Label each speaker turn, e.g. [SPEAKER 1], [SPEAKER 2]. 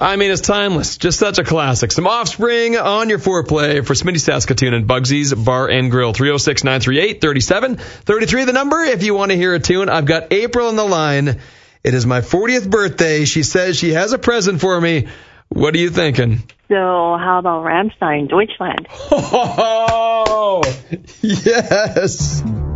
[SPEAKER 1] I mean, it's timeless. Just such a classic. Some Offspring on your foreplay for Smitty Saskatoon and Bugsy's Bar and Grill. 306-938-3733 the number if you want to hear a tune. I've got April on the line. It is my 40th birthday. She says she has a present for me. What are you thinking?
[SPEAKER 2] So how about Rammstein, Deutschland?
[SPEAKER 1] Oh, yes.